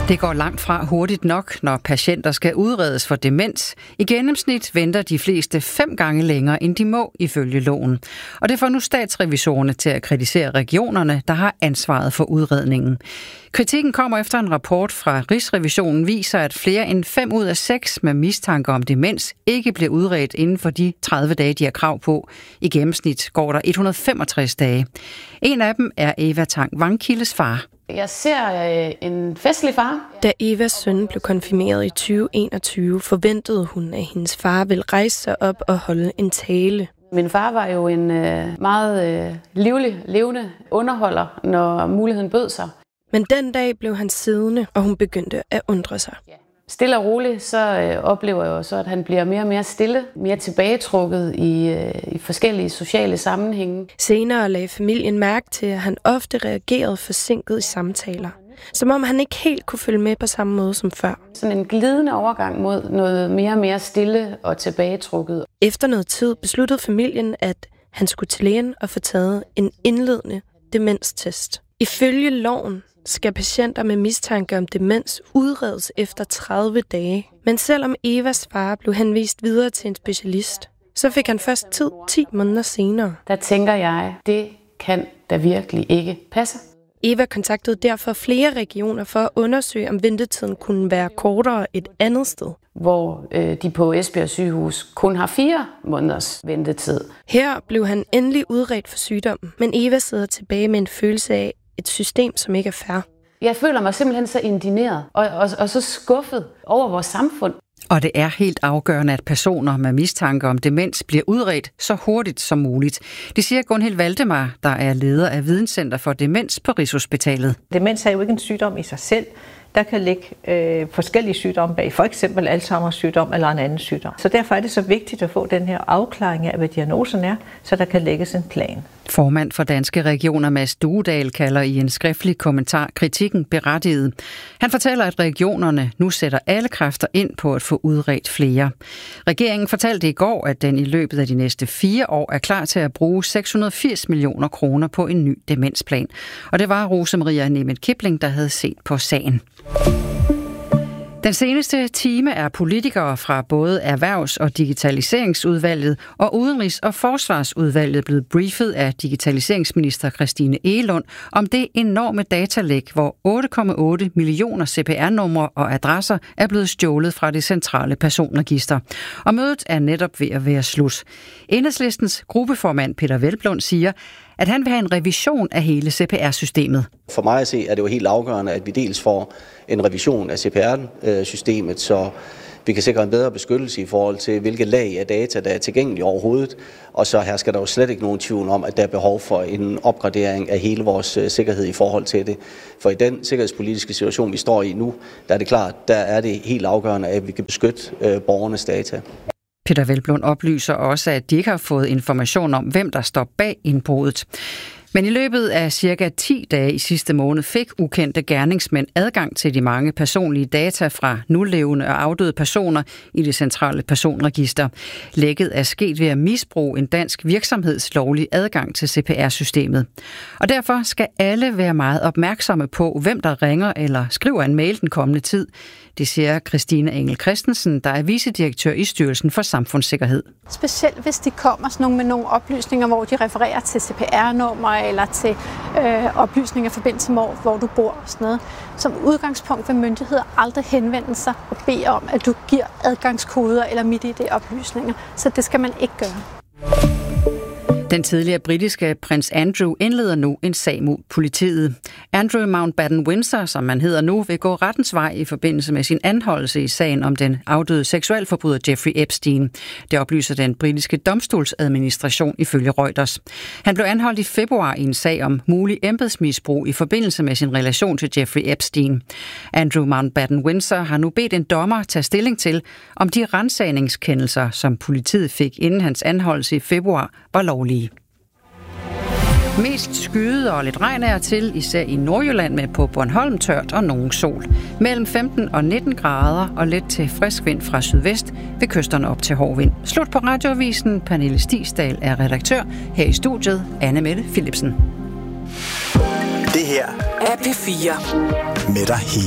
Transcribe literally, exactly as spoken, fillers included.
Det går langt fra hurtigt nok, når patienter skal udredes for demens. I gennemsnit venter de fleste fem gange længere, end de må ifølge loven. Og det får nu statsrevisorerne til at kritisere regionerne, der har ansvaret for udredningen. Kritikken kommer efter en rapport fra Rigsrevisionen viser, at flere end fem ud af seks med mistanke om demens ikke bliver udredt inden for de tredive dage, de har krav på. I gennemsnit går der et hundrede og femogtres dage. En af dem er Eva Tang Vangkildes far. Jeg ser øh, en festlig far. Da Evas søn blev konfirmeret i tyve enogtyve, forventede hun, at hendes far ville rejse sig op og holde en tale. Min far var jo en øh, meget øh, livlig, levende underholder, når muligheden bød sig. Men den dag blev han siddende, og hun begyndte at undre sig. Ja. Stille og roligt, så øh, oplever jeg jo så, at han bliver mere og mere stille, mere tilbagetrukket i, øh, i forskellige sociale sammenhænge. Senere lagde familien mærke til, at han ofte reagerede forsinket i samtaler. Som om han ikke helt kunne følge med på samme måde som før. Sådan en glidende overgang mod noget mere og mere stille og tilbagetrukket. Efter noget tid besluttede familien, at han skulle til lægen og få taget en indledende demenstest. Ifølge loven skal patienter med mistanke om demens udredes efter tredive dage. Men selvom Evas far blev henvist videre til en specialist, så fik han først tid ti måneder senere. Der tænker jeg, det kan da virkelig ikke passe. Eva kontaktede derfor flere regioner for at undersøge, om ventetiden kunne være kortere et andet sted. Hvor øh, de på Esbjerg sygehus kun har fire måneders ventetid. Her blev han endelig udredt for sygdommen, men Eva sidder tilbage med en følelse af et system, som ikke er fair. Jeg føler mig simpelthen så indigneret og, og, og så skuffet over vores samfund. Og det er helt afgørende, at personer med mistanke om demens bliver udredt så hurtigt som muligt. Det siger Gunhild Valdemar, der er leder af Videnscenter for Demens på Rigshospitalet. Demens er jo ikke en sygdom i sig selv. Der kan ligge øh, forskellige sygdomme bag, for eksempel Alzheimers sygdom eller en anden sygdom. Så derfor er det så vigtigt at få den her afklaring af, hvad diagnosen er, så der kan lægges en plan. Formand for Danske Regioner Mads Duedal kalder i en skriftlig kommentar kritikken berettiget. Han fortæller, at regionerne nu sætter alle kræfter ind på at få udredt flere. Regeringen fortalte i går, at den i løbet af de næste fire år er klar til at bruge seks hundrede og firs millioner kroner på en ny demensplan. Og det var Rose Maria Nemeth Kipling, der havde set på sagen. Den seneste time er politikere fra både Erhvervs- og Digitaliseringsudvalget og Udenrigs- og Forsvarsudvalget blevet briefet af digitaliseringsminister Christine Egelund om det enorme datalæk, hvor otte komma otte millioner C P R-numre og adresser er blevet stjålet fra det centrale personregister. Og mødet er netop ved at være slut. Enhedslistens gruppeformand Peder Hvelplund siger, at han vil have en revision af hele C P R-systemet. For mig at se er det jo helt afgørende, at vi dels får en revision af C P R-systemet, så vi kan sikre en bedre beskyttelse i forhold til, hvilke lag af data, der er tilgængelige overhovedet. Og så her skal der jo slet ikke nogen tvivl om, at der er behov for en opgradering af hele vores sikkerhed i forhold til det. For i den sikkerhedspolitiske situation, vi står i nu, der er det klart, der er det helt afgørende, at vi kan beskytte borgernes data. Peder Hvelplund oplyser også, at de ikke har fået information om, hvem der står bag indbruddet. Men i løbet af cirka ti dage i sidste måned fik ukendte gerningsmænd adgang til de mange personlige data fra nulevende og afdøde personer i det centrale personregister. Lækket er sket ved at misbruge en dansk virksomheds lovlige adgang til C P R-systemet. Og derfor skal alle være meget opmærksomme på, hvem der ringer eller skriver en mail den kommende tid. Det siger Christine Engel Christensen, der er vicedirektør i Styrelsen for Samfundssikkerhed. Specielt hvis de kommer sådan nogle med nogle oplysninger, hvor de refererer til C P R-nummer eller til øh, oplysninger i forbindelse med, hvor du bor og sådan noget. Som udgangspunkt vil myndigheder aldrig henvende sig og bede om, at du giver adgangskoder eller M I D I-oplysninger. Så det skal man ikke gøre. Den tidligere britiske prins Andrew indleder nu en sag mod politiet. Andrew Mountbatten-Windsor, som man hedder nu, vil gå rettens vej i forbindelse med sin anholdelse i sagen om den afdøde seksualforbryder Jeffrey Epstein. Det oplyser den britiske domstolsadministration ifølge Reuters. Han blev anholdt i februar i en sag om mulig embedsmisbrug i forbindelse med sin relation til Jeffrey Epstein. Andrew Mountbatten-Windsor har nu bedt en dommer tage stilling til, om de ransagningskendelser, som politiet fik inden hans anholdelse i februar, var lovlige. Mest skyde og lidt regn er til, især i Nordjylland med på Bornholm tørt og nogen sol. Mellem femten og nitten grader og let til frisk vind fra sydvest ved kysterne op til hård vind. Slut på radioavisen. Pernille Stigsdal er redaktør. Her i studiet Anne Mette Philipsen. Det her er P fire. Med dig hele